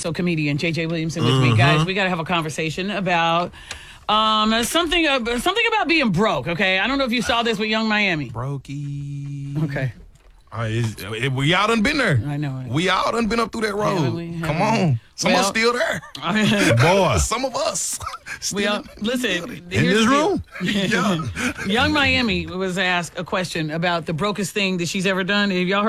also comedian JJ Williamson with me, guys. We got to have a conversation about something about being broke. Okay, I don't know if you saw this with Young Miami. Brokey. Okay. We all done been there. I know it. We all done been up through that road. Come on. Some of us still there. Boy. Some of us. Listen. In this room? Yeah. Young Miami was asked a question about the brokest thing that she's ever done. Have y'all heard?